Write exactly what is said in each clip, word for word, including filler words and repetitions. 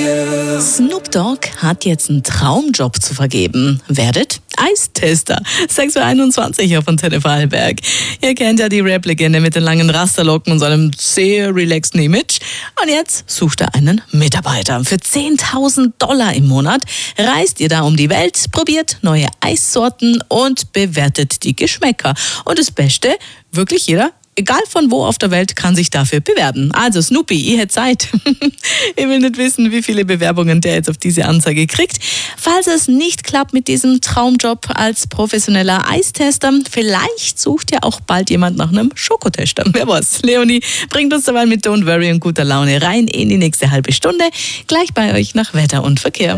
Snoop Dogg hat jetzt einen Traumjob zu vergeben. Werdet Eistester. sechs Uhr einundzwanzig auf Antenne Vorarlberg. Ihr kennt ja die Rap-Legende mit den langen Rasterlocken und seinem sehr relaxten Image. Und jetzt sucht er einen Mitarbeiter. Für zehntausend Dollar im Monat reist ihr da um die Welt, probiert neue Eissorten und bewertet die Geschmäcker. Und das Beste, wirklich jeder, egal von wo auf der Welt, kann sich dafür bewerben. Also Snoopy, ihr hättet Zeit. Ich will nicht wissen, wie viele Bewerbungen der jetzt auf diese Anzeige kriegt. Falls es nicht klappt mit diesem Traumjob als professioneller Eistester, vielleicht sucht ja auch bald jemand nach einem Schokotester. Wer weiß. Leonie bringt uns dabei mit Don't Worry und guter Laune rein in die nächste halbe Stunde. Gleich bei euch nach Wetter und Verkehr.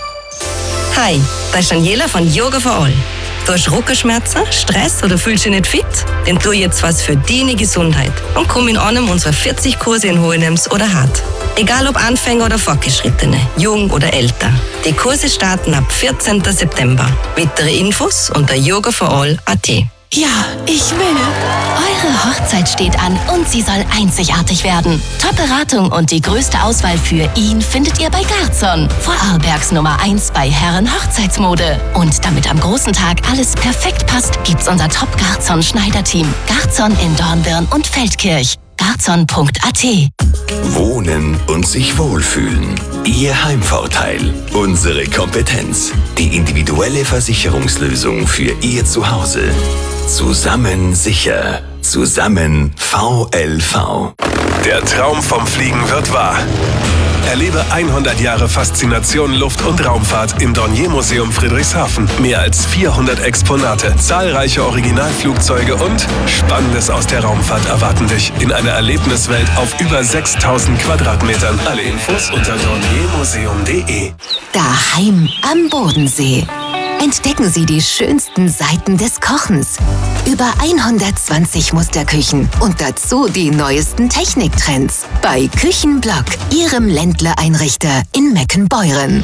Hi, das ist Daniela von Yoga for All. Du hast Rückenschmerzen, Stress oder fühlst dich nicht fit? Dann tu jetzt was für deine Gesundheit und komm in einem unserer vierzig Kurse in H und M's oder Hart. Egal ob Anfänger oder Fortgeschrittene, jung oder älter. Die Kurse starten ab vierzehnten September. Weitere Infos unter yoga for all punkt a t. Ja, ich will. Eure Hochzeit steht an und sie soll einzigartig werden. Top-Beratung und die größte Auswahl für ihn findet ihr bei Garzon. Vorarlbergs Nummer eins bei Herren-Hochzeitsmode. Und damit am großen Tag alles perfekt passt, gibt's unser Top-Garzon-Schneiderteam. Garzon in Dornbirn und Feldkirch. garzon punkt a t. Wohnen und sich wohlfühlen. Ihr Heimvorteil. Unsere Kompetenz. Die individuelle Versicherungslösung für Ihr Zuhause. Zusammen sicher. Zusammen V L V. Der Traum vom Fliegen wird wahr. Erlebe hundert Jahre Faszination Luft- und Raumfahrt im Dornier-Museum Friedrichshafen. Mehr als vierhundert Exponate, zahlreiche Originalflugzeuge und Spannendes aus der Raumfahrt erwarten dich in einer Erlebniswelt auf über sechstausend Quadratmetern. Alle Infos unter dorniermuseum punkt de. Daheim am Bodensee. Entdecken Sie die schönsten Seiten des Kochens. Über hundertzwanzig Musterküchen und dazu die neuesten Techniktrends. Bei Küchenblock, Ihrem Ländler-Einrichter in Meckenbeuren.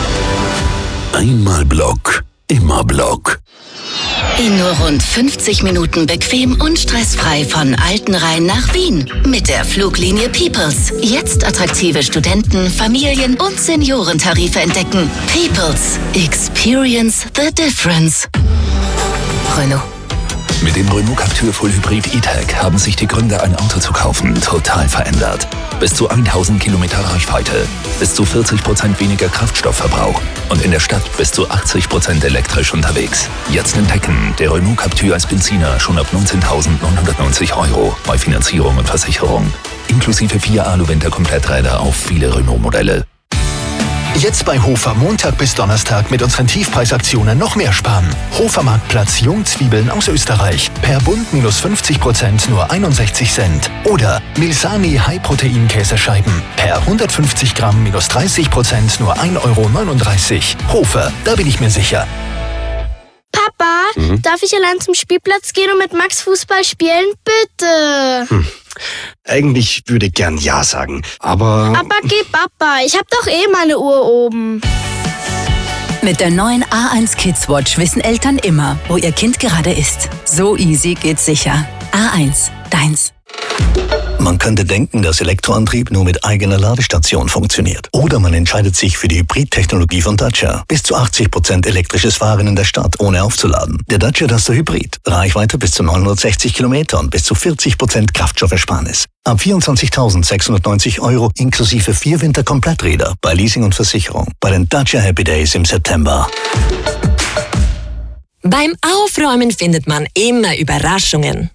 Einmal Block, immer Block. In nur rund fünfzig Minuten bequem und stressfrei von Altenrhein nach Wien. Mit der Fluglinie Peoples. Jetzt attraktive Studenten-, Familien- und Seniorentarife entdecken. Peoples. Experience the difference. Renault. Mit dem Renault Captur Full Hybrid E-Tech haben sich die Gründe, ein Auto zu kaufen, total verändert. Bis zu tausend Kilometer Reichweite, bis zu vierzig Prozent weniger Kraftstoffverbrauch und in der Stadt bis zu achtzig Prozent elektrisch unterwegs. Jetzt entdecken, der Renault Captur als Benziner schon ab neunzehntausendneunhundertneunzig Euro bei Finanzierung und Versicherung. Inklusive vier Alu-Winter-Kompletträder auf viele Renault-Modelle. Jetzt bei Hofer Montag bis Donnerstag mit unseren Tiefpreisaktionen noch mehr sparen. Hofer Marktplatz Jungzwiebeln aus Österreich. Per Bund minus fünfzig Prozent nur einundsechzig Cent. Oder Milsani High-Protein-Käsescheiben. Per hundertfünfzig Gramm minus dreißig Prozent nur ein Euro neununddreißig. Hofer, da bin ich mir sicher. Papa, mhm. darf ich allein zum Spielplatz gehen und mit Max Fußball spielen? Bitte. Hm. Eigentlich würde ich gern Ja sagen, aber... Aber geh, Papa, ich hab doch eh meine Uhr oben. Mit der neuen A eins Kids Watch wissen Eltern immer, wo ihr Kind gerade ist. So easy geht's sicher. A eins, deins. Man könnte denken, dass Elektroantrieb nur mit eigener Ladestation funktioniert. Oder man entscheidet sich für die Hybrid-Technologie von Dacia. Bis zu achtzig Prozent elektrisches Fahren in der Stadt, ohne aufzuladen. Der Dacia Duster Hybrid. Reichweite bis zu neunhundertsechzig Kilometer und bis zu vierzig Prozent Kraftstoffersparnis. Ab vierundzwanzigtausendsechshundertneunzig Euro inklusive vier Winterkompletträder bei Leasing und Versicherung. Bei den Dacia Happy Days im September. Beim Aufräumen findet man immer Überraschungen.